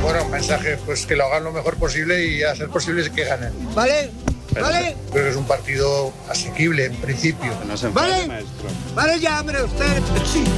Bueno, un mensaje, pues que lo hagan lo mejor posible y a ser posible que ganen. ¿Vale? ¿Vale? Creo que es un partido asequible en principio. ¿Vale? ¿Vale ya, hombre, usted? Sí.